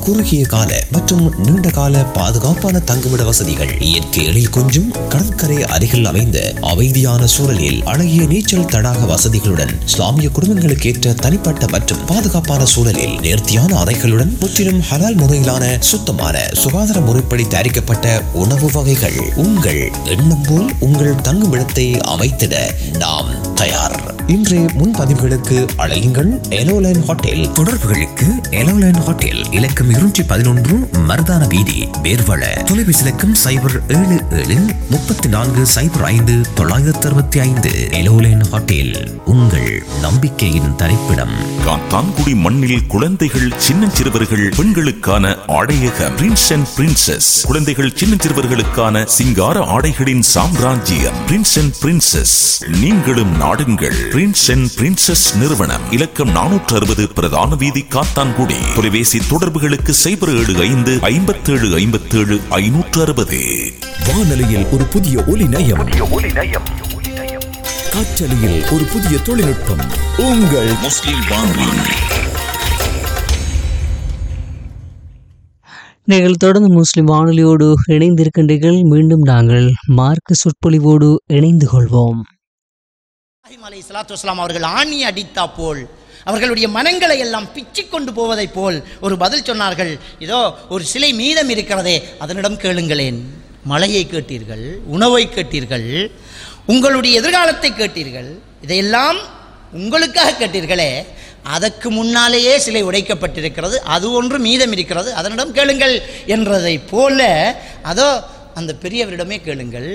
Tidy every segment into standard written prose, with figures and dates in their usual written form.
குறுகிய கால மற்றும் நீண்ட கால பாதுகாப்பான தங்குமிட வசதிகள், இயற்கை எழில் கொஞ்சும் கடற்கரை அருகில் அமைந்த அமைதியான சூழலில் அழகிய நீச்சல் தடாக வசதிகளுடன் இஸ்லாமிய குடும்பங்களுக்கு ஏற்ற தனிப்பட்ட மற்றும் பாதுகாப்பான சூழலில் நேர்த்தியான அறைகளுடன் முற்றிலும் ஹலால் முறையிலான சுத்தமான சுகாதார முறைப்படி தயாரிக்கப்பட்ட உணவு வகைகள். உங்கள் எண்ணம் போல் உங்கள் தங்குமிடத்தை அமைத்திட நாம் தயார். இன்றைய முன்பதிவுகளுக்கு அழையுங்கள் எலோலைன் ஹோட்டல். தொடர்புகளுக்கு எலோலைன் ஹோட்டல் இலக்கம் 211 மர்தான வீதி, வேர்வள. தொலைபேசி இலக்கம் 0773405 எலோலைன் ஹோட்டல், உங்கள் நம்பிக்கையின் தரிப்பிடம். காத்தான்குடி மண்ணில் குழந்தைகள், சின்னஞ்சிறுவர்கள், பெண்களுக்கான ஆடையக பிரின்ஸ் அண்ட் பிரின்சஸ். குழந்தைகள், சின்னஞ்சிறுவர்களுக்கான சிங்கார ஆடைகளின் சாம்ராஜ்யம் பிரின்ஸ் அண்ட் பிரின்சஸ். நீங்களும் நாடுங்கள் பிரின்ஸ் அண்ட் பிரின்சஸ் நிறுவனம். இலக்கம் 460 பிரதான வீதி, காத்தான்குடி. தொலைபேசி தொடர்புகளுக்கு 0755757 வானொலியில் ஒரு புதிய ஒலி நயம், காற்றலையில் ஒரு புதிய தொழில்நுட்பம். உங்கள் முஸ்லிம் வானொலி. நீங்கள் தொடர்ந்து முஸ்லிம் வானொலியோடு இணைந்திருக்கின்றீர்கள். மீண்டும் நாங்கள் மார்க்க சொற்பொழிவோடு இணைந்து கொள்வோம். அலைஹிஸ்ஸலாத்து வஸ்ஸலாம் அவர்கள் ஆணி அடித்தா போல், அவர்களுடைய மனங்களை எல்லாம் பிச்சு கொண்டு போவதை போல் ஒரு பதில் சொன்னார்கள். இதோ ஒரு சிலை மீதம் இருக்கிறதே, அதனிடம் கேளுங்களேன். மழையை கேட்டீர்கள், உணவை கேட்டீர்கள், உங்களுடைய எதிர்காலத்தை கேட்டீர்கள், இதையெல்லாம் உங்களுக்காக கேட்டீர்களே, அதற்கு முன்னாலேயே சிலை உடைக்கப்பட்டிருக்கிறது, அது ஒன்று மீதம் இருக்கிறது, அதனிடம் கேளுங்கள் என்றதை போல அதோ அந்த பெரியவரிடமே கேளுங்கள்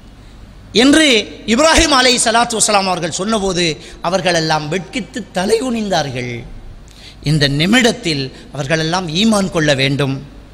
என்று இப்ராஹிம் அலைஹிஸ்ஸலாத்து வஸ்ஸலாம் அவர்கள் சொன்னபோது அவர்களெல்லாம் வெட்கித்து தலை குனிந்தார்கள். இந்த நிமிடத்தில் அவர்களெல்லாம் ஈமான் கொள்ள வேண்டும்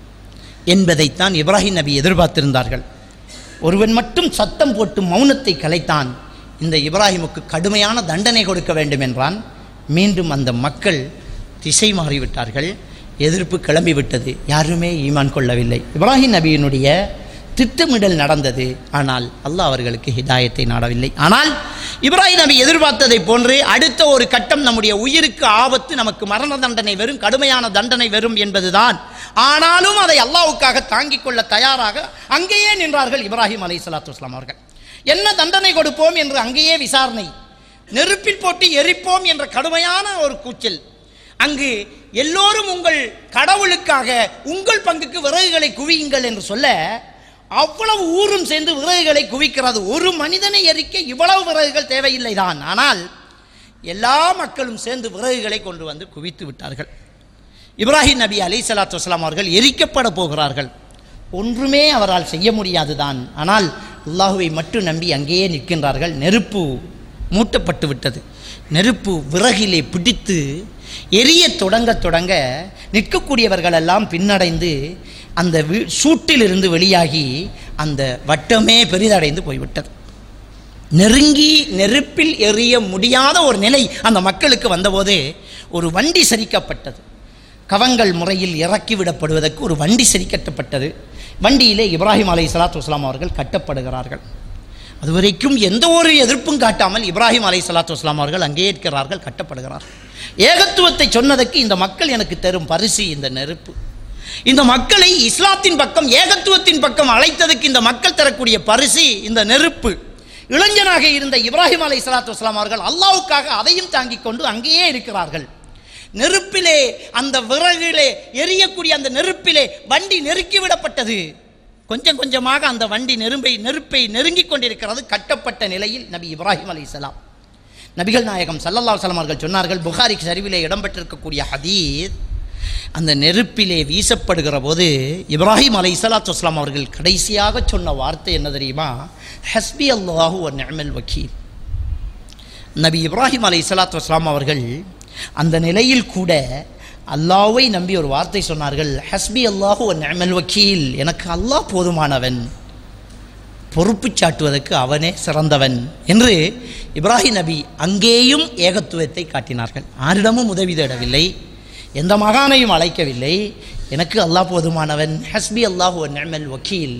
என்பதைத்தான் இப்ராஹிம் நபி எதிர்பார்த்திருந்தார்கள். ஒருவன் மட்டும் சத்தம் போட்டு மௌனத்தை கலைத்தான். இந்த இப்ராஹிமுக்கு கடுமையான தண்டனை கொடுக்க வேண்டும் என்றான். மீண்டும் அந்த மக்கள் திசை மாறிவிட்டார்கள், எதிர்ப்பு கிளம்பிவிட்டது, யாருமே ஈமான் கொள்ளவில்லை. இப்ராஹிம் நபியினுடைய திட்டமிடல் நடந்தது, ஆனால் அல்லாஹ் அவர்களுக்கு ஹிதாயத்தை நாடவில்லை. ஆனால் இப்ராஹிம் நபி எதிர்பார்த்ததை போன்று அடுத்த ஒரு கட்டம், நம்முடைய உயிருக்கு ஆபத்து, நமக்கு மரண தண்டனை வரும், கடுமையான தண்டனை வரும் என்பதுதான். ஆனாலும் அதை அல்லாஹ்வுக்காக தாங்கிக் கொள்ள தயாராக அங்கேயே நின்றார்கள் இப்ராஹிம் அலைஹிஸ்ஸலாத்து வஸ்ஸலாம் அவர்கள். என்ன தண்டனை கொடுப்போம் என்று அங்கேயே விசாரணை, நெருப்பில் போட்டு எரிப்போம் என்ற கடுமையான ஒரு கூச்சல். அங்கு எல்லோரும் உங்கள் கடவுளுக்காக உங்கள் பங்குக்கு விறகுகளை குவியுங்கள் என்று சொல்ல, அவ்வளவு ஊரும் சேர்ந்து விறகுகளை குவிக்கிறது. ஒரு மனிதனை எரிக்க இவ்வளவு விறகுகள் தேவையில்லைதான், ஆனால் எல்லா மக்களும் சேர்ந்து விறகுகளை கொண்டு வந்து குவித்து விட்டார்கள். இப்ராஹிம் நபி அலைஹிஸ்ஸலாத்து வஸ்ஸலாம் அவர்கள் எரிக்கப்பட போகிறார்கள். ஒன்றுமே அவரால் செய்ய முடியாதுதான், ஆனால் அல்லாஹுவை மட்டும் நம்பி அங்கேயே நிற்கின்றார்கள். நெருப்பு மூட்டப்பட்டு விட்டது. நெருப்பு விறகிலே பிடித்து எரிய தொடங்க தொடங்க நிற்கக்கூடியவர்களெல்லாம் பின்னடைந்து அந்த சூட்டிலிருந்து வெளியாகி அந்த வட்டமே பெரிதடைந்து போய்விட்டது. நெருங்கி நெருப்பில் எரிய முடியாத ஒரு நிலை அந்த மக்களுக்கு வந்தபோது ஒரு வண்டி சரிக்கப்பட்டது. கவங்கள் முறையில் இறக்கிவிடப்படுவதற்கு ஒரு வண்டி சரிக்கட்டப்பட்டது. வண்டியிலே இப்ராஹிம் அலைஹிஸ்ஸலாத்து வஸ்ஸலாம் அவர்கள் கட்டப்படுகிறார்கள். அதுவரைக்கும் எந்த ஒரு எதிர்ப்பும் காட்டாமல் இப்ராஹிம் அலைஹிஸ்ஸலாத்து வஸ்ஸலாம் அவர்கள் அங்கே இருக்கிறார்கள், கட்டப்படுகிறார்கள். ஏகத்துவத்தை சொன்னதற்கு இந்த மக்கள் எனக்கு தரும் பரிசு இந்த நெருப்பு. இந்த மக்களை இஸ்லாத்தின் பக்கம், ஏகத்துவத்தின் பக்கம் அழைத்ததுக்கு இந்த மக்கள் தரக்கூடிய பரிசு இந்த நெருப்பு. இளைஞனாக இருந்த இப்ராஹிம் அலைஹிஸ்ஸலாத்து வஸ்ஸலாம் அவர்கள் அல்லாஹ்வுக்காக அதையும் தாங்கிக் கொண்டு அங்கேயே இருக்கிறார்கள். நெருப்பிலே, அந்த விறகிலே எரியக்கூடிய அந்த நெருப்பிலே வண்டி நெருக்கிவிடப்பட்டது. கொஞ்சம் கொஞ்சமாக அந்த வண்டி நெருப்பை நெருங்கிக் கொண்டிருக்கிறது. கட்டப்பட்ட நிலையில் நபி இப்ராஹிம் அலைஹிஸ்ஸலாம், நபிகள் நாயகம் ஸல்லல்லாஹு அலைஹி வஸல்லம் அவர்கள் சொன்னார்கள், புகாரி ஷரீஃபிலே இடம்பெற்றிருக்கக்கூடிய ஹதீஸ், அந்த நெருப்பிலே வீசப்படுகிற போது இப்ராஹிம் அலைஹிஸ்ஸலாத்து வஸ்ஸலாம் அவர்கள் கடைசியாக சொன்ன வார்த்தை என்ன தெரியுமா? ஹஸ்பி அல்லாஹு வ நிஅமல் வக்கீல். நபி இப்ராஹிம் அலைஹிஸ்ஸலாத்து வஸ்ஸலாம் அவர்கள் அந்த நிலையில் கூட அல்லாஹ்வை நம்பி ஒரு வார்த்தை சொன்னார்கள், ஹஸ்பி அல்லாஹு வ நிஅமல் வக்கீல். எனக்கு அல்லாஹ் போதுமானவன், பொறுப்பு சாட்டுவதற்கு அவனே சிறந்தவன் என்று இப்ராஹிம் நபி அங்கேயும் ஏகத்துவத்தை காட்டினார்கள். யாரிடமும் உதவி தேடவில்லை, எந்த மகானையும் அழைக்கவில்லை. எனக்கு அல்லாஹ் போதுமானவன், ஹஸ்பி அல்லாஹு வ நிஅமல் வக்கீல்.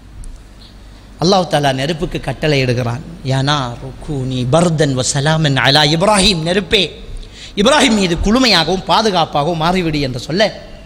அல்லாஹ் தஆலா நெருப்புக்கு கட்டளை இடுகிறான், யானா ருக்கூனி பர்தன் வ சலாமன் அலா இப்ராஹிம். நெருப்பே, இப்ராஹிம் மீது குளுமையாகவும் பாதுகாப்பாகவும் மாறிவிடு என்று சொல்ல